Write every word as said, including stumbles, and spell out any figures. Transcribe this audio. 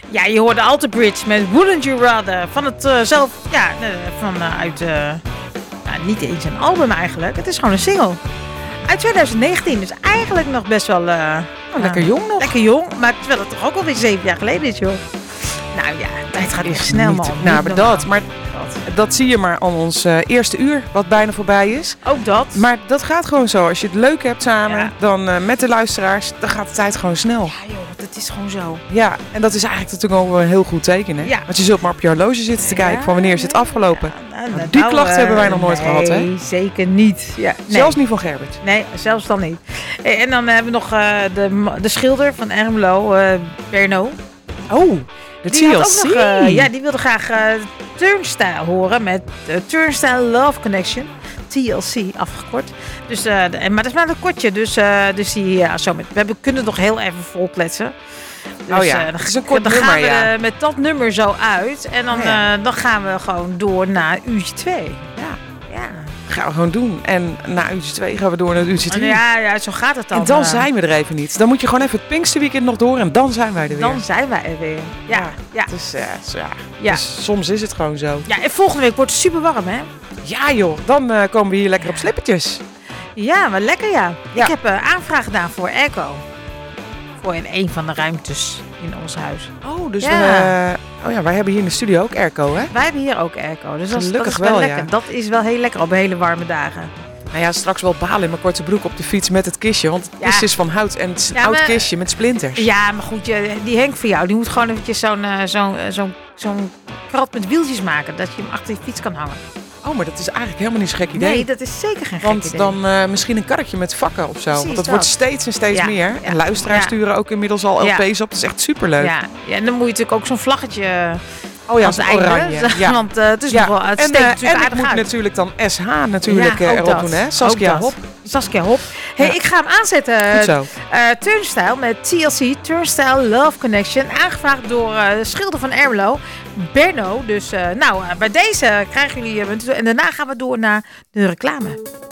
Ja, je hoorde Alter Bridge met Wouldn't You Rather. Van het uh, zelf, ja, uh, van uh, uit, uh, nou, niet eens een album eigenlijk. Het is gewoon een single. Uit twintig negentien, dus eigenlijk nog best wel... Uh, oh, lekker jong nog. Lekker jong, maar terwijl het toch ook alweer zeven jaar geleden is, joh. Nou ja, de tijd gaat echt snel, man. Nou, maar dat, maar dat. dat zie je maar aan ons uh, eerste uur, wat bijna voorbij is. Ook dat. Maar dat gaat gewoon zo. Als je het leuk hebt samen, ja. dan uh, met de luisteraars, dan gaat de tijd gewoon snel. Ja, joh, dat is gewoon zo. Ja, en dat is eigenlijk natuurlijk ook wel een heel goed teken, hè? Ja. Want je zult maar op je horloge zitten te kijken ja, van wanneer is het afgelopen. Ja, nou, nou, die nou, klachten uh, hebben wij nog nooit nee, gehad, hè? Nee, zeker niet. Ja, nee. Zelfs niet van Gerbert? Nee, zelfs dan niet. En dan hebben we nog uh, de, de schilder van Ermelo, uh, Berno. Oh, de T L C. Nog, uh, ja, die wilde graag uh, Turnstile horen met uh, Turnstile Love Connection. T L C afgekort. Dus, uh, de, maar dat is maar een kortje. Dus, uh, dus die, ja, zo met, we hebben, kunnen nog heel even volkletsen. Dus, oh ja, uh, dat is een kort dan nummer, gaan we ja. uh, met dat nummer zo uit. En dan, ja. uh, dan gaan we gewoon door naar uurtje twee. Ja, ja. Gaan we gewoon doen. En na uurtje twee gaan we door naar uurtje drie. Ja, ja, zo gaat het dan. En dan uh, zijn we er even niet. Dan moet je gewoon even het Pinksterweekend nog door en dan zijn wij er weer. Dan zijn wij er weer. Ja, ja. ja. Dus, uh, ja. ja. dus soms is het gewoon zo. Ja, en volgende week wordt het super warm, hè? Ja joh, dan uh, komen we hier lekker op slippertjes. Ja, maar lekker ja. ja. Ik heb een uh, aanvraag gedaan voor airco. Voor in een van de ruimtes in ons huis. Oh, dus ja. we... Oh ja, wij hebben hier in de studio ook airco, hè? Wij hebben hier ook airco. Dus dat, Gelukkig dat is wel, wel lekker. Ja. Dat is wel heel lekker op hele warme dagen. Nou ja, straks wel balen in mijn korte broek op de fiets met het kistje. Want het ja. kistje is van hout en het is een ja, oud maar, kistje met splinters. Ja, maar goed, die Henk van jou, die moet gewoon eventjes zo'n, uh, zo'n, uh, zo'n, zo'n krat met wieltjes maken. Dat je hem achter je fiets kan hangen. Oh, maar dat is eigenlijk helemaal niet zo'n gek idee. Nee, dat is zeker geen Want gek idee. Want dan uh, misschien een karretje met vakken of zo. Precies, want dat, dat wordt steeds en steeds ja. meer. Ja. En luisteraars ja. sturen ook inmiddels al L P's ja. op. Dat is echt superleuk. Ja. ja, en dan moet je natuurlijk ook zo'n vlaggetje... Oh ja, zo'n oranje. Ja. Want uh, het is ja. nog wel het en, steekt uh, natuurlijk en aardig ik moet uit. natuurlijk dan S H natuurlijk ja, uh, erop dat. doen, hè? Saskia Hop. Saskia Hop. Hey, ja. Ik ga hem aanzetten. Goed zo. Uh, Turnstile met T L C, Turnstile Love Connection. Aangevraagd door uh, de schilder van Ermelo, Berno. Dus uh, nou, uh, bij deze krijgen jullie... Uh, en daarna gaan we door naar de reclame.